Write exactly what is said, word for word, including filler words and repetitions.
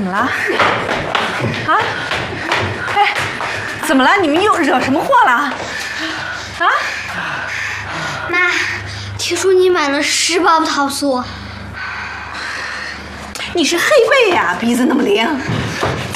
么了？啊？哎，怎么了？你们又惹什么祸了？啊？ 妈，听说你买了十包桃酥。 你是黑背呀，鼻子那么灵。